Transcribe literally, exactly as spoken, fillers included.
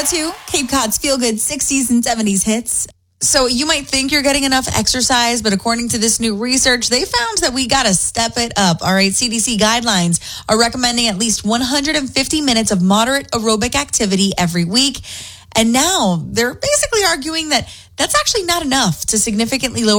oh two, Cape Cod's feel-good sixties and seventies hits. So you might think you're getting enough exercise, but according to this new research, they found that we got to step it up. All right, C D C guidelines are recommending at least one hundred fifty minutes of moderate aerobic activity every week. And now they're basically arguing that that's actually not enough to significantly lower